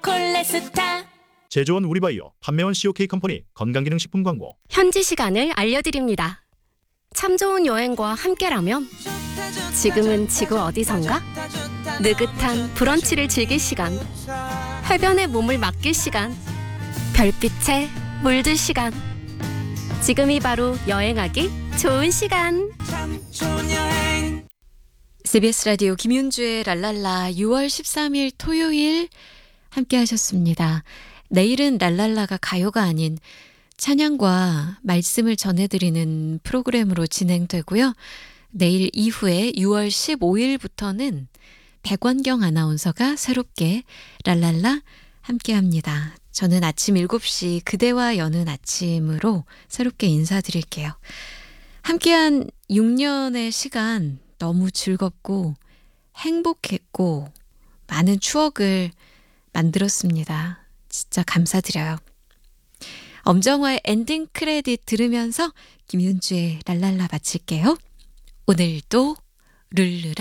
콜레스타. 제조원 우리바이오, 판매원 COK 컴퍼니 건강기능식품 광고. 현지 시간을 알려드립니다. 참 좋은 여행과 함께라면 지금은 지구 어디선가? 느긋한 브런치를 즐길 시간, 해변에 몸을 맡길 시간, 별빛에 물들 시간. 지금이 바로 여행하기 좋은 시간. 참 좋은 여행. CBS 라디오 김윤주의 랄랄라 6월 13일 토요일 함께 하셨습니다. 내일은 랄랄라가 가요가 아닌 찬양과 말씀을 전해드리는 프로그램으로 진행되고요. 내일 이후에 6월 15일부터는 백원경 아나운서가 새롭게 랄랄라 함께합니다. 저는 아침 7시 그대와 여는 아침으로 새롭게 인사드릴게요. 함께한 6년의 시간 너무 즐겁고 행복했고 많은 추억을 만들었습니다. 진짜 감사드려요. 엄정화의 엔딩 크레딧 들으면서 김윤주의 랄랄라 마칠게요. 오늘도 룰루라